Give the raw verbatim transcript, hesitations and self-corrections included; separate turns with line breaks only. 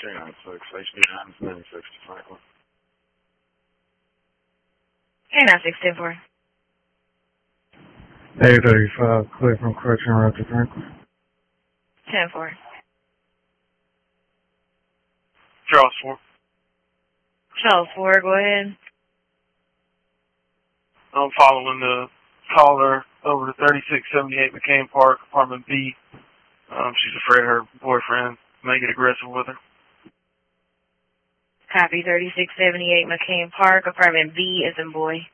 three nine six, H D nine ninety-six to Franklin.
Hey, nine six ten four.
eight thirty-five, clear from Correction Road to Franklin.
ten four.
Charles four.
Charles four, go ahead.
I'm following the caller over to thirty-six seventy-eight McCain Park, apartment B. Um, she's afraid her boyfriend may get aggressive with her.
Copy, thirty-six seventy-eight McCain Park, apartment B as in boy.